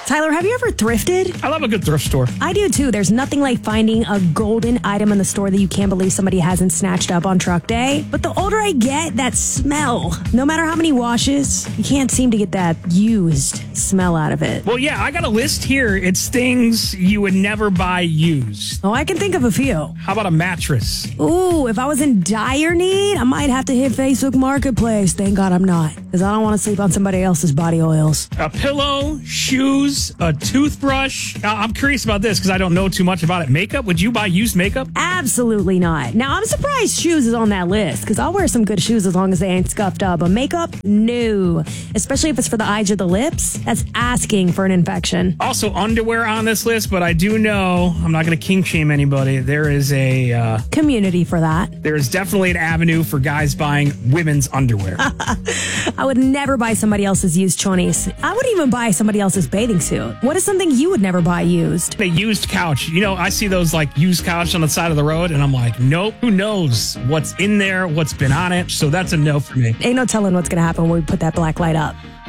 Tyler, have you ever thrifted? I love a good thrift store. I do too. There's nothing like finding a golden item in the store that you can't believe somebody hasn't snatched up on truck day. But the older I get, that smell, no matter how many washes, you can't seem to get that used smell out of it. Well, yeah, I got a list here. It's things you would never buy used. Oh, I can think of a few. How about a mattress? Ooh, if I was in dire need, I might have to hit Facebook Marketplace. Thank God I'm not, because I don't want to sleep on somebody else's body oils. A pillow, shoes, a toothbrush. I'm curious about this because I don't know too much about it. Makeup? Would you buy used makeup? Absolutely not. Now, I'm surprised shoes is on that list, because I'll wear some good shoes as long as they ain't scuffed up. But makeup? No. Especially if it's for the eyes or the lips. That's asking for an infection. Also, underwear on this list, but I do know, I'm not going to kink shame anybody, there is a... community for that. There is definitely an avenue for guys buying women's underwear. I would never buy somebody else's used chonies. I wouldn't even buy somebody else's bathing suit. What is something you would never buy used? A used couch. You know, I see those like used couch on the side of the road and I'm like, nope, who knows what's in there, what's been on it. So that's a no for me. Ain't no telling what's going to happen when we put that black light up.